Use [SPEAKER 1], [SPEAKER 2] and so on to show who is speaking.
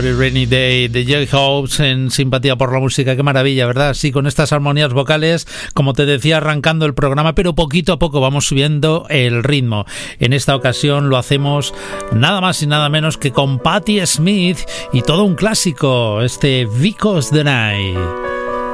[SPEAKER 1] Rainy Day de Joy Hobbs en Simpatía por la Música. Qué maravilla, ¿verdad? Sí, con estas armonías vocales, como te decía, arrancando el programa, pero poquito a poco vamos subiendo el ritmo. En esta ocasión lo hacemos nada más y nada menos que con Patti Smith y todo un clásico, este Because the Night.